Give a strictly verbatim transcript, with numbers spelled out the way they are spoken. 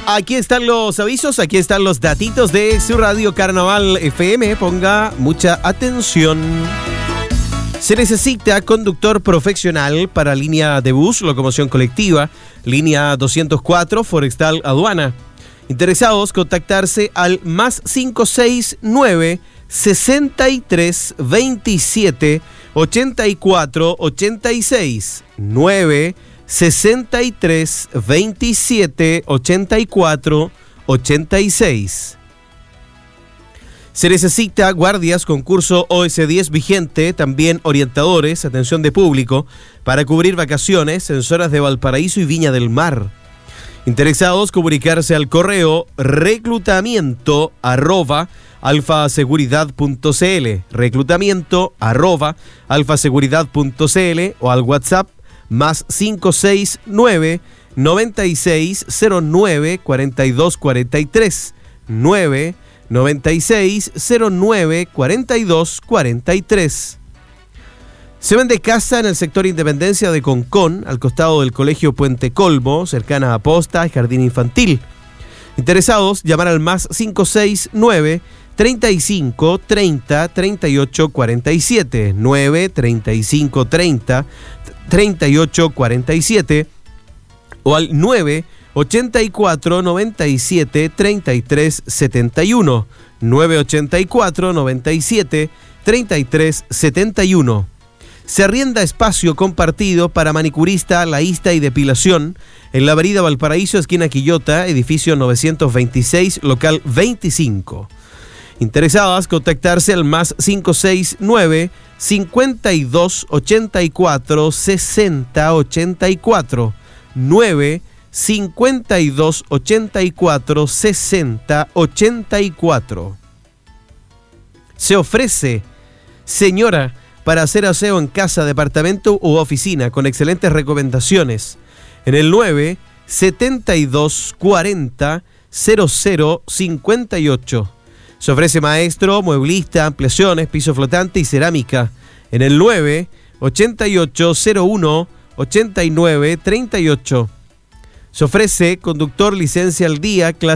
Aquí están los avisos, aquí están los datitos de su radio Carnaval F M. Ponga mucha atención. Se necesita conductor profesional para línea de bus, locomoción colectiva, línea doscientos cuatro, Forestal Aduana. Interesados, contactarse al más cinco seis nueve, sesenta y tres, veintisiete, ochenta y cuatro, ochenta y seis, nueve sesenta y tres, veintisiete, ochenta y cuatro, ochenta y seis. Se necesita guardias con curso O S diez vigente, también orientadores, atención de público, para cubrir vacaciones en zonas de Valparaíso y Viña del Mar. Interesados, comunicarse al correo reclutamiento arroba alfaseguridad punto cl, reclutamiento arroba alfaseguridad punto cl o al WhatsApp más cinco seis nueve, noventa y seis, cero nueve, cuarenta y dos, cuarenta y tres, nueve noventa y seis, cero nueve, cuarenta y dos, cuarenta y tres. Se vende casa en el sector Independencia de Concón, al costado del Colegio Puente Colmo, cercana a Posta y Jardín Infantil. Interesados, llamar al más cinco seis nueve, treinta y cinco, treinta, treinta y ocho, cuarenta y siete, nueve, treinta y cinco, treinta, treinta y ocho, cuarenta y siete o al nueve, ochenta y cuatro, noventa y siete, treinta y tres, setenta y uno, nueve ochenta y cuatro, noventa y siete, treinta y tres, setenta y uno. Se arrienda espacio compartido para manicurista, laísta y depilación en la avenida Valparaíso, esquina Quillota, edificio novecientos veintiséis, local veinticinco. Interesadas, contactarse al más cinco seis nueve, cincuenta y dos, ochenta y cuatro, sesenta, ochenta y cuatro, nueve cincuenta y dos, ochenta y cuatro, sesenta, ochenta y cuatro. Se ofrece, señora, para hacer aseo en casa, departamento u oficina con excelentes recomendaciones en el nueve, setenta y dos, cuarenta, cero cero, cincuenta y ocho. Se ofrece maestro, mueblista, ampliaciones, piso flotante y cerámica en el nueve, ochenta y ocho, cero uno, ochenta y nueve, treinta y ocho. Se ofrece conductor licencia al día, clase